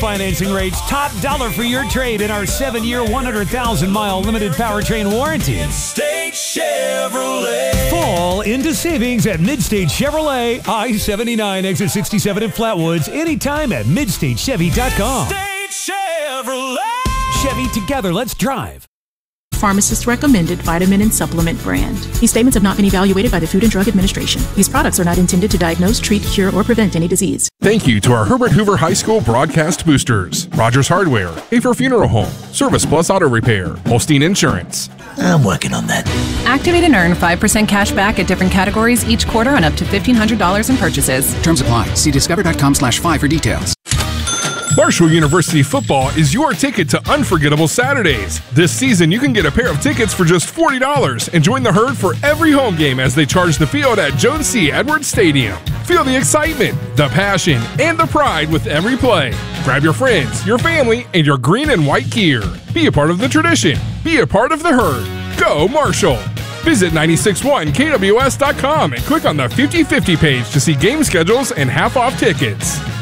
financing rates, top dollar for your trade in our 7-year, 100,000-mile limited powertrain warranty. Midstate Chevrolet. Fall into savings at Midstate Chevrolet, I-79, exit 67 in Flatwoods, anytime at MidstateChevy.com. Midstate Chevrolet. Chevy, together, let's drive. Pharmacist recommended vitamin and supplement brand. These statements have not been evaluated by the Food and Drug Administration. These products are not intended to diagnose, treat, cure, or prevent any disease. Thank you to our Herbert Hoover High School broadcast boosters. Rogers Hardware, Hafer Funeral Home, Service Plus Auto Repair, Holstein Insurance. I'm working on that. Activate and earn 5% cash back at different categories each quarter on up to $1,500 in purchases. Terms apply. See discover.com/5 for details. Marshall University football is your ticket to unforgettable Saturdays. This season, you can get a pair of tickets for just $40 and join the herd for every home game as they charge the field at Jones C. Edwards Stadium. Feel the excitement, the passion, and the pride with every play. Grab your friends, your family, and your green and white gear. Be a part of the tradition. Be a part of the herd. Go Marshall! Visit 961KWS.com and click on the 50/50 page to see game schedules and half-off tickets.